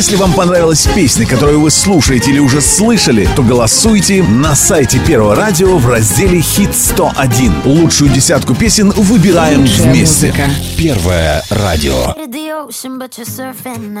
Если вам понравилась песня, которую вы слушаете или уже слышали, то голосуйте на сайте Первого радио в разделе «Хит 101». Лучшую десятку песен выбираем вместе. Первое радио.